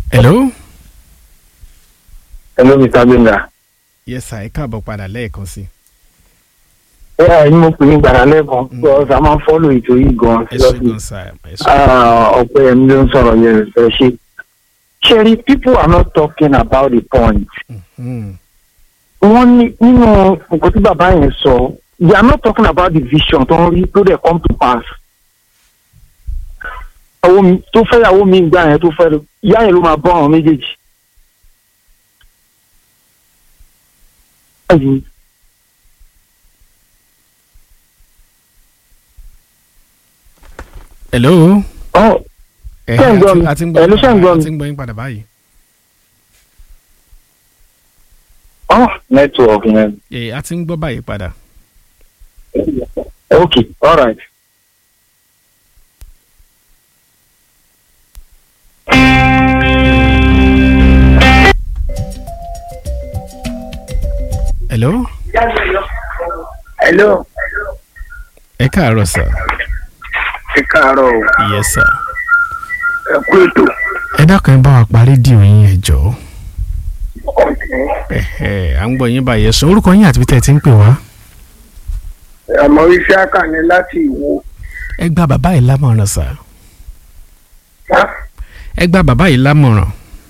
Hello. Hello, Mr. Benga. Yes sir, ẹ káàbọ̀ padà lẹ́ẹ̀kan sí. Ẹni mo pè ní gbàrà lẹ́ẹ̀kan because a máa ń fọ́lò ètò yìí gan-an. Ẹ ṣé gan sir. Ọ̀pẹ ẹ̀mí ló ń sọ̀rọ̀ yẹn fẹ́ ṣe. Sherry, people are not talking about the point. Wọ́n ní nínú nǹkan tí bàbá yẹn sọ, they are not talking about the vision tó ń rí tó dẹ̀ come to pass. Tó fẹ́ yàwó mi gbà yẹn tó fẹ́ ìyá yẹn ló máa bọ́ àwọn méjèèjì. Hello. Ṣé ń gbọ́ yín padà báyìí. Network yẹn. A ti ń gbọ́ báyìí padà. Okay, all right. Hello. Hello. Ẹ káàárọ̀ sir. Ẹ káàárọ̀ o. Yes sir. Ẹ kú ètò. Ẹ dákun ẹ bá wa parí rédíò yín ẹ jọ̀ọ́. À ń gbọ́ yín báyìí sọ orúkọ yín àti bí tẹ́ ẹ ti ń pè wá. Àmọ́ iṣẹ́ àkànní láti Ìwó. Ẹ gba bàbá yìí lámọ̀ràn sir. Ẹ gba bàbá yìí lámọ̀ràn.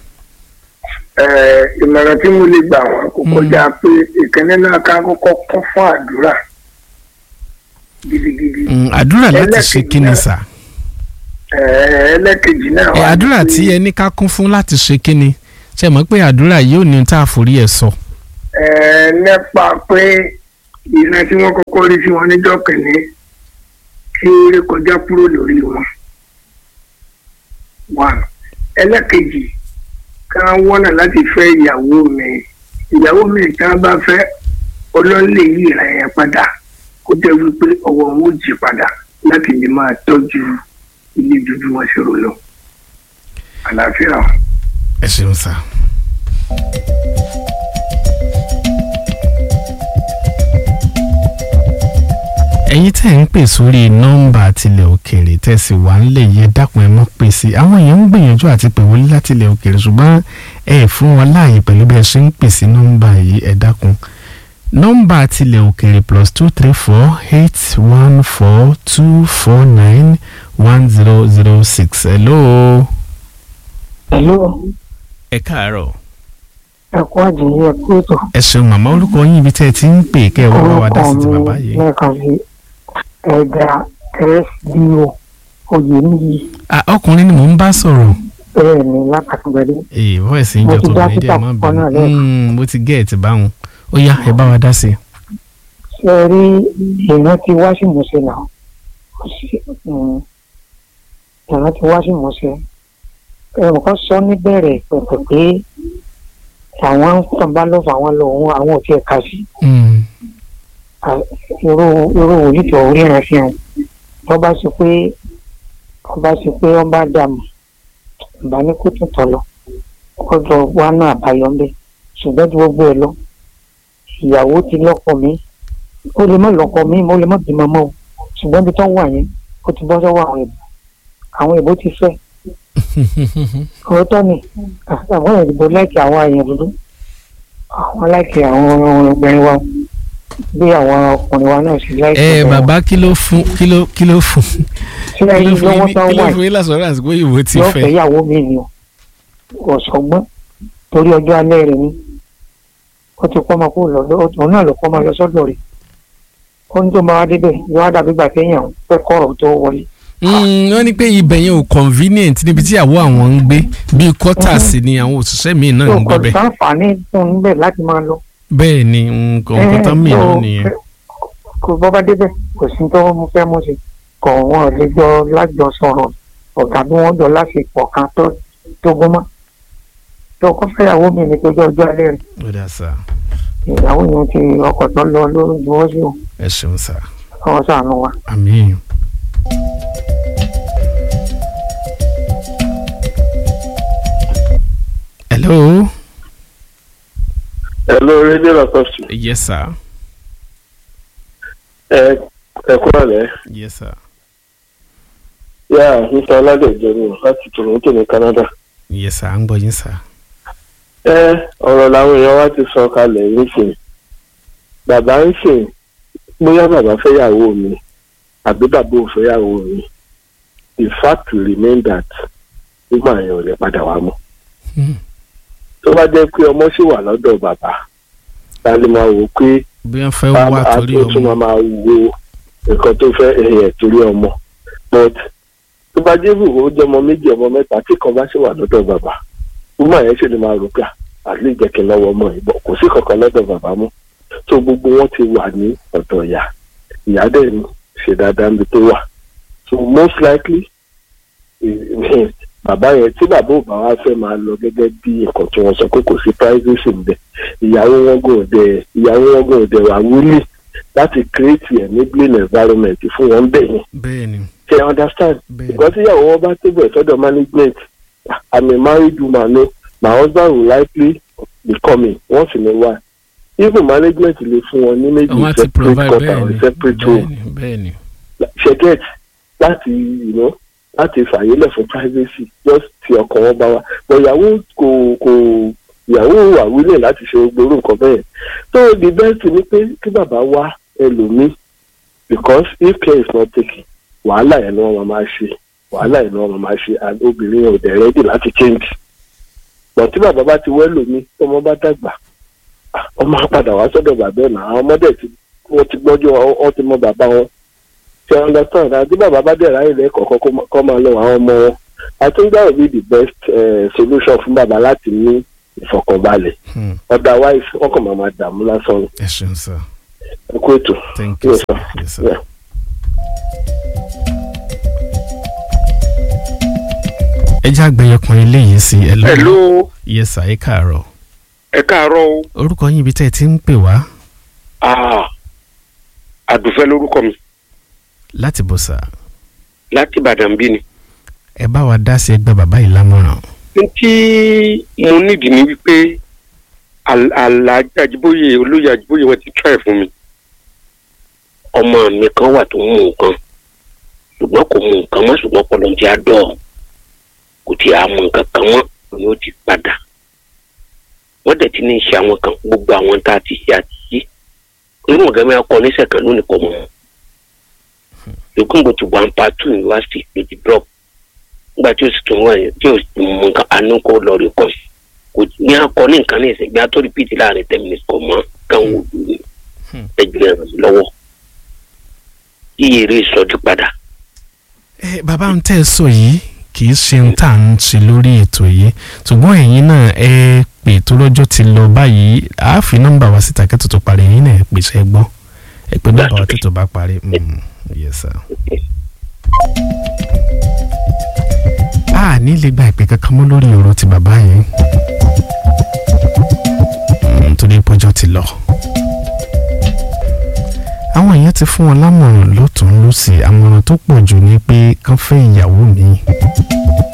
Ìmọ̀ràn tí mo lè gbà wọ́n kò kọjá pé ìkíní náà ká kọ́kọ́ kún fún àdúrà gidigidi. Àdúrà láti ṣe kíni sà? Ẹlẹ́kejì náà wà. Àdúrà tí ẹ ní ká kún fún láti ṣe kíni? Ṣé mọ̀ pé àdúrà yóò ní tá a forí ẹ̀ sọ? Nípa pé ìran tí wọ́n kọ́kọ́ rí sí wọn níjọ́ kìíní kí ó rí kọjá kúrò lórí wọn. One. Ẹlẹ́kejì ká wọ́nà láti fẹ́ ìyàwó mi tí wọ́n bá fẹ́ ọlọ́lẹ̀ yìí ìran yẹn padà kó jẹ́ wípé ọwọ́ wọn ò jí padà láti lè máa tọ́jú ilé dúdú wọn ṣòro lọ. Àlàáfíà. Ẹ ṣeun sá. Ẹ̀yin tẹ́ ń pè sórí nọ́mbà tilẹ̀ òkèèrè tẹ́sí wà ń lè yẹ dákun ẹ mọ́ pè sí àwọn èèyàn ń gbìyànjú àti pè wọlé láti ilẹ̀ òkèèrè ṣùgbọ́n ẹ fún wọn láàyè pẹ̀lú bí ẹ ṣe ń pè sí nọ́mbà yìí ẹ dákun. Nọ́mbà tilẹ̀ òkèèrè +234-814-249-1006. Hello. Ẹ káàárọ̀. Ẹ kú àjẹyẹ ẹ kú ètò. Ẹ ṣeun màmá orúkọ yín ibi tẹ́ ẹ ti ń pè kẹ́ ẹ wá wá dá sí ti bàbá yìí. Lẹ́ẹ̀kan sí ẹ̀dà SDO Oyèníyì. Ọkùnrin ni mò ń bá sọ̀rọ̀. Bẹ́ẹ̀ ni lápàtúgbẹ̀dẹ. Voice ń jọ tó lórí díẹ̀ máa bẹ̀rẹ̀. Mo ti gẹ̀ ẹ̀ ti bá wọn. Ó yá ẹ bá wa dá sí. Ṣé ẹ rí èèyàn ti wá sí ìmúṣẹ náà? Èèyàn ti wá sí ìmúṣẹ. Ẹnìkan sọ níbẹ̀rẹ̀ pẹ̀pẹ̀ pé àwọn tàn bá lọ́fọ̀ àwọn lòun àwọn ò tiẹ̀ kà sí. Irú òyìn tó ríran fi hàn. Wọ́n bá ṣe pé wọ́n bá dààmú ìbá ní kó tún tọ̀ lọ. Ọjọ́ wa náà àbáyọ ń bẹ̀. Ṣùgbọ́n tí gbogbo ẹ̀ lọ ìyàwó ti lọ́kọ mi ó lè má lọ́kọ mi mo lè má bímọ mọ́ o ṣùgbọ́n ibi tó wà yẹn ó ti bọ́ sọ́wọ́ àwọn ìbò ti fẹ́. Òótọ́ ni àwọn ìdìbò láìkí àwọn èèyàn dúdú àwọn láìkí àwọn obìnrin wa bí àwọn ọkùnrin wa náà sì láìkí. Bàbá kí ló fún ṣé ẹyin lọ́wọ́ tó wà yìí lásọ̀rọ̀ pé ìwò ti yóò fẹ́. fẹ́ ìyàwó mi ni kò sọgbọ́n torí ọjọ́ alẹ́ rẹ̀ ni ó ti kọ́ ọmọ kó lọ́dọ̀ òun náà ló kọ́ ọmọ lọ sọ́dọ̀ rẹ̀ ó ní tó máa débẹ̀ yóò á dàbí gbà téèyàn fẹ́ kọ̀rọ̀ tó wọlé. Wọ́n ní pé ibẹ̀ yẹn ò convenient níbi tí àwọ̀ àwọn ń gbé bíi quarters ni àwọn òṣìṣẹ́ míì náà ń gbé bẹ́ẹ̀. kò sáǹfààní fún un bẹ́ẹ̀ láti máa lọ. Bẹ́ẹ̀ ni nǹkan tán míì náà nìyẹn. kò bọ́ bá débẹ̀ kò sí tó fẹ́ mú sí kò wọ́n lè jọ lájọ sọ̀rọ̀ ọ̀gá bí wọ́n jọ láṣepọ̀ kan tó gún mọ́ tó kọ́ fẹ́yàwó mi ní tójú ọjọ́ alẹ́ rẹ̀. Ó dà sá. Ìyàwó yẹn ti ọkọ̀ tó lọ lórí juwọ́ sí o. Ẹ ṣeun sá. Ọwọ́ sànù wa. Àmín. Hello. Hello, Radio Lacoste. Yes sir. Ẹ kúrò lẹ́. Yes sir. Mr. Ọládẹ̀jọ ni láti Toronto ní Canada. yes sir, à ń gbọ́ yín sir. ọ̀rọ̀ làwọn èèyàn wá ti sọ kalẹ̀ nísìnyí bàbá ń sìn bóyá bàbá fẹ́yàwó mi àbí bàbá ò fẹ́yàwó mi the fact will remain that nígbà yẹn ò lè padà wá mọ́. tó bá jẹ́ pé ọmọ sì wà lọ́dọ̀ bàbá ta lè máa wò pé bí wọ́n fẹ́ wá torí ọmọ àtúntò máa wo nǹkan tó fẹ́ torí ọmọ but tó bá jẹ́ ìwò ó jẹ́ ọmọ méjì ọmọ mẹ́ta tí kan bá sì wà lọ́dọ̀ bàbá nígbà yẹn sì lè máa rò pé àlè jẹ́ kí n lọ́wọ́ ọmọ ìbọn kò sí kankan lọ́dọ̀ bàbá mọ́ tó gbogbo wọn ti wà ní ọ̀dọ̀ ìyá dẹ̀ ní ṣe dáadáa níbi tó wà so most likely bàbá yẹn tí bàbá ò bá wá fẹ́ máa lọ gẹ́gẹ́ bí nǹkan tí wọ́n sọ pé kò sí privacy ń bẹ ìyàwó wọn gò dẹ̀ wà wúlì láti create enabling environment fún wọn bẹ́ẹ̀ yẹn ṣe understand because ìyàwó wọn bá tébẹ̀ sọ́dọ̀ management I'm a married woman no my husband will likely be coming once in a while even management lè fún wọn ní méjì separate quarter or separate room ṣe get láti láti fàyélẹ̀ fún privacy just ti ọkàn wọn bá wa but ìyàwó wà wílẹ̀ láti ṣe gbogbo nǹkan bẹ́ẹ̀ so the best ni pé kí bàbá wá ẹlòmíì because if care is not taken wàhálà ẹ̀ ni wọ́n máa ṣe and obìnrin ò dẹ̀ ready láti change but tí bàbá bá ti wẹ́ lòmíì ọmọ bá dàgbà ọmọ á padà wá sọ́dọ̀ bàbá ẹ̀ náà àwọn ọmọdé wọ́n ti gbọ́jọ́ ọ ti mọ bàbá wọn ṣe understand àti bàbá bá dẹ̀ ráyè lẹ́kọ̀ọ́ kọ́ máa lọ àwọn ọmọ wọn I think that will be the best solution fún bàbá láti ní ìfọkànbalẹ̀ otherwise wọ́n kàn máa dààmú lásán. ẹ ṣeun sir. ẹ kú ètò. thank you sir. Yes, sir. Yeah. ẹ já gbẹyẹkùn eléyìí sí ẹ lọ. hello. yes sir, ẹ káàárọ̀. ẹ káàárọ̀ o. orúkọ yín ibi tẹ́ ẹ ti ń pè wá. àdùfẹ́ lórúkọ mi. láti bò sà. láti Ìbàdàn bí ni. ẹ bá wa dá sí ẹgbẹ́ bàbá yìí lámọ̀ràn. n tí mo nídìí ni wípé Alhaji Ajíbóyè olóyè Ajíbóyè wọn ti try fún mi. ọmọ mi kan wà tó mú nǹkan ṣùgbọ́n kò mú nǹkan mọ́ ṣùgbọ́n pọlọ ti á dọ̀ kò tí a mú nǹkan kan mọ́ ni ó ti padà. wọ́n dẹ̀ ti ní iṣẹ́ àwọn kan gbogbo àwọn tá a ti ṣe àti ṣe olùmọ̀gẹ́mẹ́ akọ oníṣẹ́ kan lónìí kọ́ mọ́ lókùnbó ti wà ń pa 2 university ló ti drop nígbà tí ó sì tún wọ̀ tí ó sì mú nǹkan àánú kó lọ rí kọ́ kò ní akọ ní nǹkan ní ìsìn gbé ató repeat láàrin 10 minutes kọ̀ mọ́ káwọn òdu ní ẹgbẹ́ rẹ̀ lọ́wọ́ yíyẹ eré ìsọdí padà. bàbá ń tẹ́ ẹ sọ yìí kì í ṣe ń tà ń ṣe lórí ètò yìí ṣùgbọ́n ẹ̀yin náà ẹ pè tó lọ́jọ́ ti lọ báyìí a fi nọ́mbà wa síta kẹ́tù tó parí ẹ̀yin náà ẹ pèsè ẹ gbọ́ ẹ pè nọ́mbà wa tó bá parí. yes sir. a ní lè gba ìpè kankan mọ́ lórí ọ̀rọ̀ ti bàbá yẹn torí pọ́jọ́ ti lọ. àwọn èèyàn ti fún wọn lámọ̀ràn lọ́tún lọ́sì àmọ̀ràn tó pọ̀ jù ni pé kán fẹ́ ìyàwó mi